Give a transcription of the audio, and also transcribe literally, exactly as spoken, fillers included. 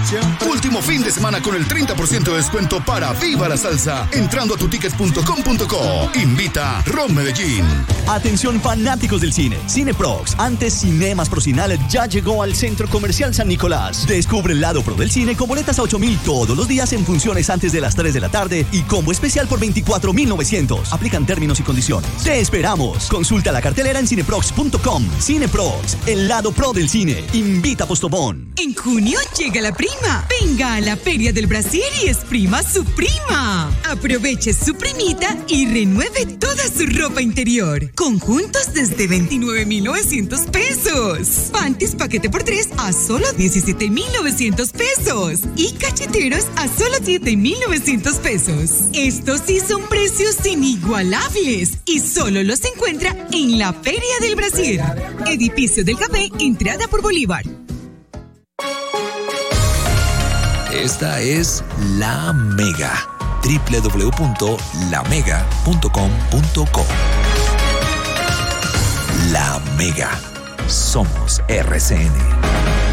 Último fin de semana con el treinta por ciento de descuento para Viva la Salsa. Entrando a tu tickets punto com punto co. Invita Ron Medellín. Atención fanáticos del cine. Cineprox, antes Cinemas Procinal, ya llegó al Centro Comercial San Nicolás. Descubre el lado pro del cine con boletas a ocho mil todos los días en funciones antes de las tres de la tarde y combo especial por veinticuatro mil novecientos. Aplican términos y condiciones. ¡Te esperamos! Consulta la cartelera en cineprox punto com. Cineprox, el lado pro del cine. Invita a Postobón. En junio llega la prima. Venga a la Feria del Brasil y exprima su prima. Aproveche su primita y renueve toda su ropa interior. Conjuntos desde veintinueve mil novecientos pesos. Panties paquete por tres a solo diecisiete mil novecientos pesos. Y cacheteros a solo siete mil novecientos pesos. Estos sí son precios inigualables y solo los encuentra en la Feria del Brasil. Edificio del Café, entrada por Bolívar. Esta es La Mega. doble u doble u doble u punto la mega punto com punto co. La Mega. Somos R C N.